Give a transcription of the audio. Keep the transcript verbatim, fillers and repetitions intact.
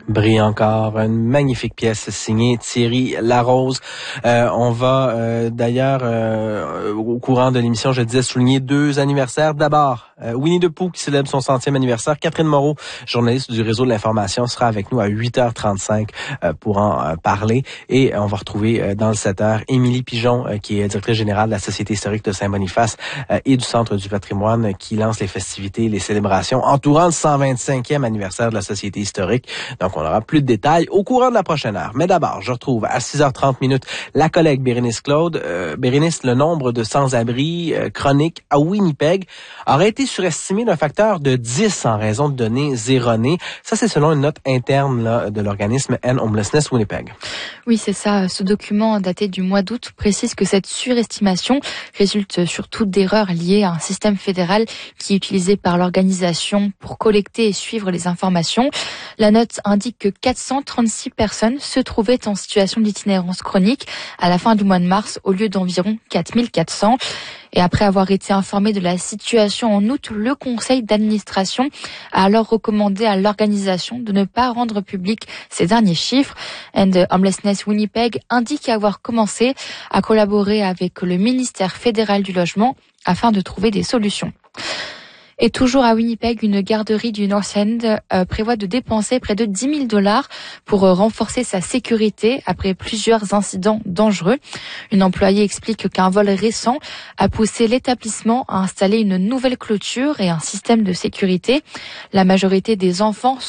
Brille encore, une magnifique pièce signée Thierry Larose. Euh, on va euh, d'ailleurs, euh, au courant de l'émission, je disais, souligner deux anniversaires. D'abord, euh, Winnie the Pooh qui célèbre son centième anniversaire. Catherine Moreau, journaliste du Réseau de l'information, sera avec nous à huit heures trente-cinq euh, pour en euh, parler. Et on va retrouver euh, dans le sept heures Émilie Pigeon, euh, qui est directrice générale de la Société historique de Saint-Boniface euh, et du Centre du patrimoine, euh, qui lance les festivités, les célébrations entourant le cent vingt-cinquième anniversaire de la Société historique. Donc, on aura plus de détails au courant de la prochaine heure. Mais d'abord, je retrouve à six heures trente minutes la collègue Bérénice Claude. Euh, Bérénice, le nombre de sans-abri euh, chroniques à Winnipeg aurait été surestimé d'un facteur de dix en raison de données erronées. Ça, c'est selon une note interne là, de l'organisme End Homelessness Winnipeg. Oui, c'est ça. Ce document daté du mois d'août précise que cette surestimation résulte surtout d'erreurs liées à un système fédéral qui est utilisé par l'organisation pour collecter et suivre les informations. La note indique que quatre cent trente-six personnes se trouvaient en situation d'itinérance chronique à la fin du mois de mars au lieu d'environ quatre mille quatre cents. Et après avoir été informé de la situation en août, le conseil d'administration a alors recommandé à l'organisation de ne pas rendre public ces derniers chiffres. And Homelessness Winnipeg indique avoir commencé à collaborer avec le ministère fédéral du logement afin de trouver des solutions. Et toujours à Winnipeg, une garderie du North End euh, prévoit de dépenser près de dix mille dollars pour euh, renforcer sa sécurité après plusieurs incidents dangereux. Une employée explique qu'un vol récent a poussé l'établissement à installer une nouvelle clôture et un système de sécurité. La majorité des enfants